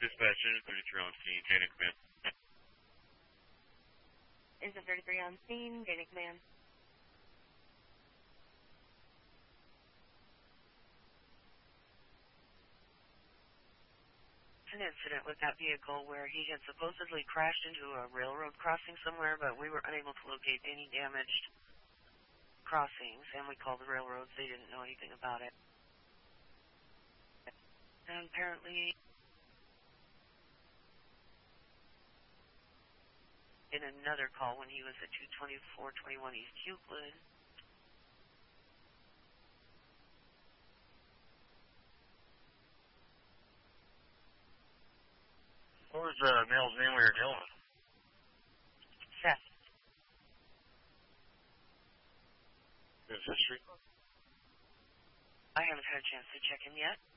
Dispatcher, 33 on scene, Dana Command. Is it 33 on scene, Dana Command? An incident with that vehicle where he had supposedly crashed into a railroad crossing somewhere, but we were unable to locate any damaged crossings, and we called the railroads. They didn't know anything about it. And apparently, in another call when he was at 22421 East Euclid, What was the male's name we were dealing with? Seth. His history? I haven't had a chance to check him yet.